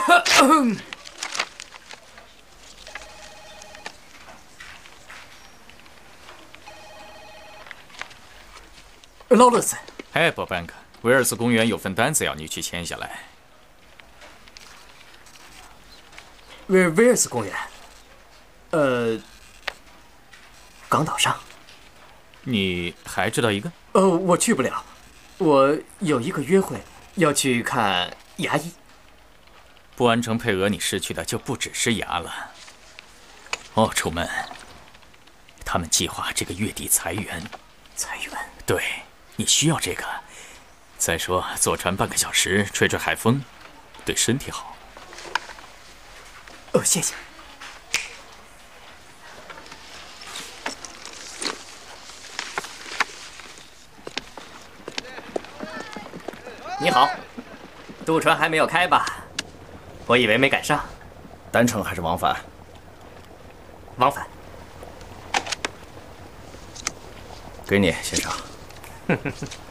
劳伦斯， 嘿，伯班克，威尔斯公园有份单子要你去签下来。 威尔斯公园，港岛上。 你还知道一个？ 我去不了，我有一个约会，要去看牙医。 不完成配额，你失去的就不只是牙了。哦，楚门，他们计划这个月底裁员。 裁员？ 对，你需要这个。再说，坐船半个小时，吹吹海风，对身体好。 谢谢。你好，渡船还没有开吧？我以为没赶上。 单程还是往返？ 往返。 给你，先生。